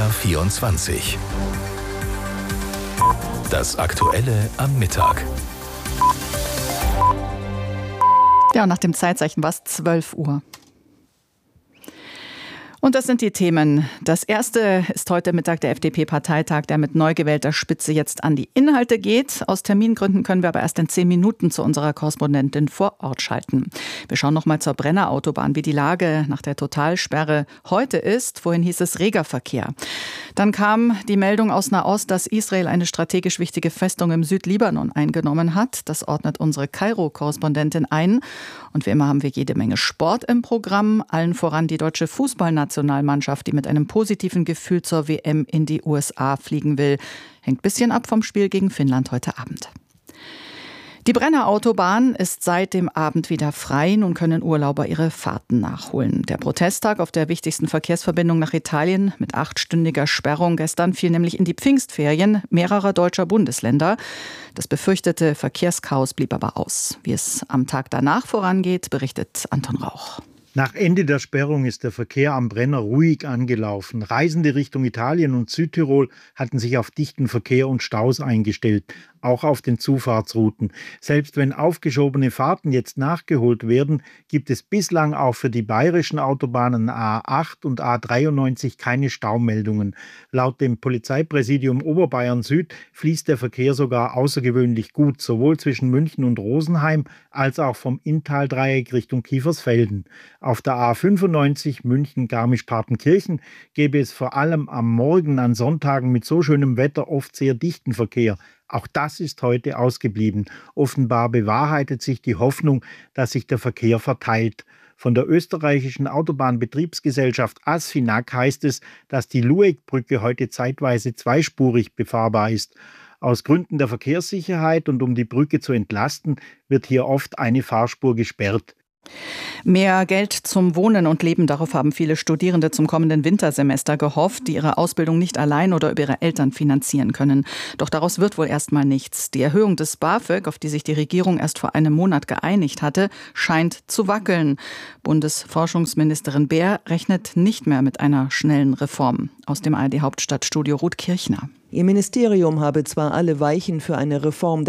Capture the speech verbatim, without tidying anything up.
R vierundzwanzig. Das Aktuelle am Mittag. Ja, nach dem Zeitzeichen war es zwölf Uhr. Und das sind die Themen. Das erste ist heute Mittag der F D P-Parteitag, der mit neu gewählter Spitze jetzt an die Inhalte geht. Aus Termingründen können wir aber erst in zehn Minuten zu unserer Korrespondentin vor Ort schalten. Wir schauen noch mal zur Brenner Autobahn, wie die Lage nach der Totalsperre heute ist. Vorhin hieß es reger Verkehr. Dann kam die Meldung aus Nahost, dass Israel eine strategisch wichtige Festung im Südlibanon eingenommen hat. Das ordnet unsere Kairo-Korrespondentin ein. Und wie immer haben wir jede Menge Sport im Programm. Allen voran die deutsche Fußballnationalmannschaft, die mit einem positiven Gefühl zur W M in die U S A fliegen will. Hängt ein bisschen ab vom Spiel gegen Finnland heute Abend. Die Brenner Autobahn ist seit dem Abend wieder frei. Nun können Urlauber ihre Fahrten nachholen. Der Protesttag auf der wichtigsten Verkehrsverbindung nach Italien mit achtstündiger Sperrung gestern fiel nämlich in die Pfingstferien mehrerer deutscher Bundesländer. Das befürchtete Verkehrschaos blieb aber aus. Wie es am Tag danach vorangeht, berichtet Anton Rauch. Nach Ende der Sperrung ist der Verkehr am Brenner ruhig angelaufen. Reisende Richtung Italien und Südtirol hatten sich auf dichten Verkehr und Staus eingestellt, auch auf den Zufahrtsrouten. Selbst wenn aufgeschobene Fahrten jetzt nachgeholt werden, gibt es bislang auch für die bayerischen Autobahnen A acht und A dreiundneunzig keine Staumeldungen. Laut dem Polizeipräsidium Oberbayern Süd fließt der Verkehr sogar außergewöhnlich gut, sowohl zwischen München und Rosenheim als auch vom Inntaldreieck Richtung Kiefersfelden. Auf der A fünfundneunzig München-Garmisch-Partenkirchen gäbe es vor allem am Morgen an Sonntagen mit so schönem Wetter oft sehr dichten Verkehr. Auch das ist heute ausgeblieben. Offenbar bewahrheitet sich die Hoffnung, dass sich der Verkehr verteilt. Von der österreichischen Autobahnbetriebsgesellschaft ASFINAG heißt es, dass die Lueckbrücke heute zeitweise zweispurig befahrbar ist. Aus Gründen der Verkehrssicherheit und um die Brücke zu entlasten, wird hier oft eine Fahrspur gesperrt. Mehr Geld zum Wohnen und Leben, darauf haben viele Studierende zum kommenden Wintersemester gehofft, die ihre Ausbildung nicht allein oder über ihre Eltern finanzieren können. Doch daraus wird wohl erstmal nichts. Die Erhöhung des BAföG, auf die sich die Regierung erst vor einem Monat geeinigt hatte, scheint zu wackeln. Bundesforschungsministerin Beer rechnet nicht mehr mit einer schnellen Reform. Aus dem A R D-Hauptstadtstudio Ruth Kirchner. Ihr Ministerium habe zwar alle Weichen für eine Reform